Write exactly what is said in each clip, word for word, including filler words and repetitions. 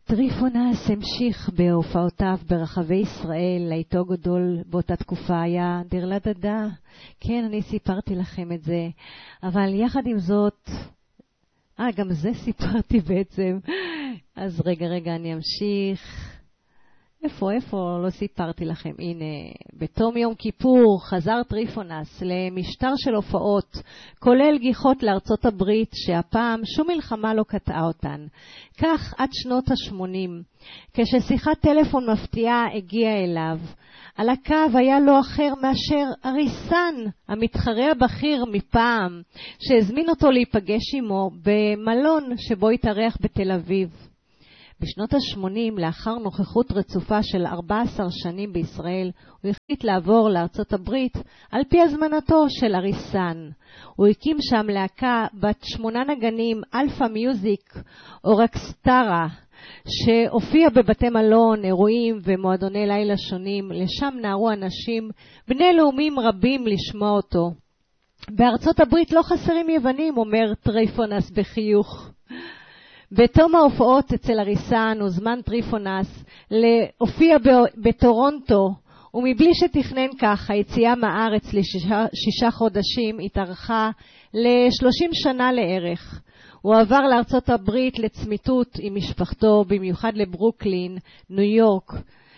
טריפונס המשיך בהופעותיו ברחבי ישראל, לעיתו גדול באותה תקופה היה דרלדדה. כן, אני סיפרתי לכם את זה, אבל יחד עם זאת, אה, גם זה סיפרתי בעצם. אז רגע, רגע, אני אמשיך. איפה, איפה? לא סיפרתי לכם. הנה, בתום יום כיפור חזר טריפונס למשטר של הופעות, כולל גיחות לארצות הברית, שהפעם שום מלחמה לא קטעה אותן. כך עד שנות ה-שמונים, כששיחת טלפון מפתיעה הגיעה אליו. על הקו היה לא אחר מאשר אריסן, המתחרה הבכיר מפעם, שהזמין אותו להיפגש עמו במלון שבו התארח בתל אביב. בשנות ה-שמונים, לאחר נוכחות רצופה של ארבע עשרה שנים בישראל, הוא החליט לעבור לארצות הברית על פי הזמנתו של אריסן. הוא הקים שם להקה בת שמונה נגנים, אלפא מיוזיק או רקסטרה, שהופיע בבתי מלון, אירועים ומועדוני לילה שונים. לשם נערו אנשים בני לאומים רבים לשמוע אותו. בארצות הברית לא חסרים יוונים, אומר טריפונס בחיוך. בתום ההופעות אצל אריסן הוזמן טריפונס להופיע בטורונטו, ומבלי שתכנן כך, היציאה מהארץ לשישה שישה חודשים התארכה ל-שלושים שנה לערך. הוא עבר לארצות הברית לצמיתות עם משפחתו, במיוחד לברוקלין, ניו יורק,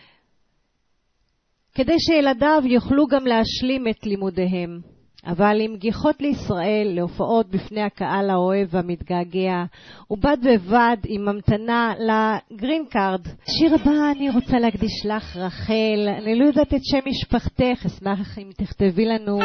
כדי שילדיו יוכלו גם להשלים את לימודיהם. אבל עם גיחות לישראל, להופעות בפני הקהל האוהב והמתגעגע, ובד בבד עם המתנה לגרין קארד. שיר הבא אני רוצה להקדיש לך, רחל. אני לא יודעת את שם משפחתך, אשמח אם תכתבי לנו.